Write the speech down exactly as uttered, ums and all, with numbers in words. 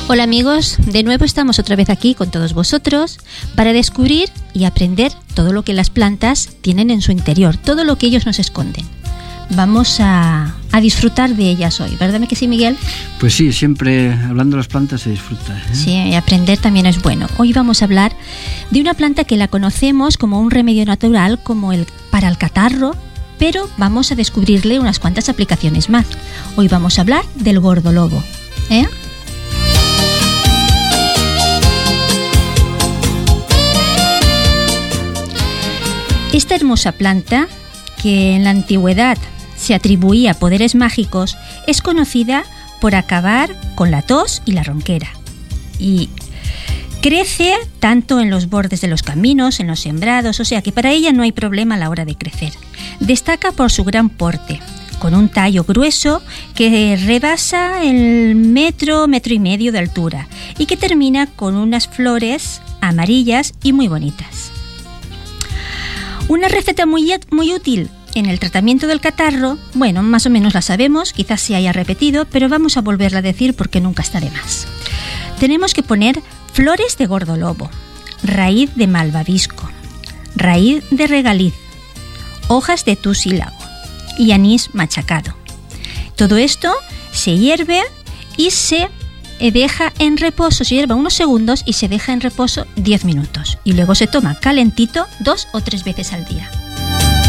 Hola amigos, de nuevo estamos otra vez aquí con todos vosotros para descubrir y aprender todo lo que las plantas tienen en su interior, todo lo que ellos nos esconden. Vamos a, a disfrutar de ellas hoy, ¿verdad que sí, Miguel? Pues sí, siempre hablando de las plantas se disfruta, ¿eh? Sí, y aprender también es bueno. Hoy vamos a hablar de una planta que la conocemos como un remedio natural como el, para el catarro, pero vamos a descubrirle unas cuantas aplicaciones más. Hoy vamos a hablar del gordolobo, ¿eh? Esta hermosa planta, que en la antigüedad se atribuía poderes mágicos, es conocida por acabar con la tos y la ronquera. Y crece tanto en los bordes de los caminos, en los sembrados, o sea que para ella no hay problema a la hora de crecer. Destaca por su gran porte, con un tallo grueso que rebasa el metro, metro y medio de altura y que termina con unas flores amarillas y muy bonitas. Una receta muy, muy útil en el tratamiento del catarro, bueno, más o menos la sabemos, quizás se haya repetido, pero vamos a volverla a decir porque nunca está de más. Tenemos que poner flores de gordolobo, raíz de malvavisco, raíz de regaliz, hojas de tusilago y anís machacado. Todo esto se hierve y se deja en reposo, se hierve unos segundos y se deja en reposo diez minutos. Y luego se toma calentito dos o tres veces al día.